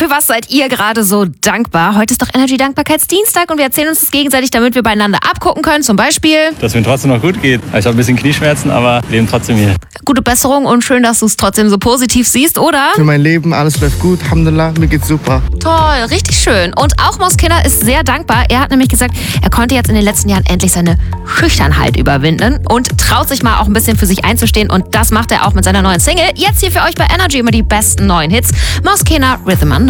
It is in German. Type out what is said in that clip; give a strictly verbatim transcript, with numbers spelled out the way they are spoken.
Für was seid ihr gerade so dankbar? Heute ist doch Energy Dankbarkeitsdienstag und wir erzählen uns das gegenseitig, damit wir beieinander abgucken können. Zum Beispiel, dass es mir trotzdem noch gut geht. Ich habe ein bisschen Knieschmerzen, aber leben trotzdem hier. Gute Besserung und schön, dass du es trotzdem so positiv siehst, oder? Für mein Leben, alles läuft gut, Alhamdulillah, mir geht's super. Toll, richtig schön. Und auch Moskina ist sehr dankbar. Er hat nämlich gesagt, er konnte jetzt in den letzten Jahren endlich seine Schüchternheit überwinden und traut sich mal auch ein bisschen für sich einzustehen. Und das macht er auch mit seiner neuen Single. Jetzt hier für euch bei Energy immer die besten neuen Hits. Moskina, Rhythm and